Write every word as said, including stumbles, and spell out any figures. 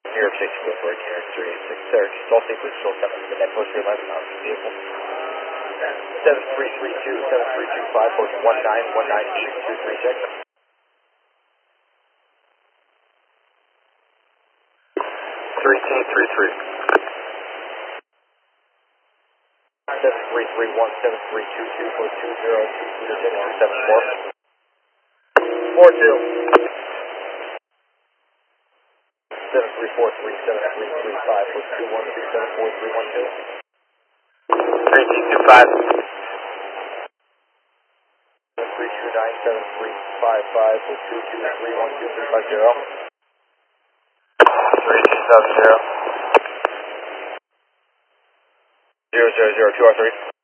New York six four four, New York three eight six, Sarah, just all safe, please, show seven to the net, post your eleven miles from vehicle. seven three three two, seven three two five, post one nine one nine eight two three six. three two three three. seven three three one, seven three two two, post two zero two two six two seven four. four two. seven three four three, seven three three five, post two one two seven four three one two. three two two five. seven three two nine, seven three five five, post two two three one two three five zero. three two seven zero. zero zero zero two R three.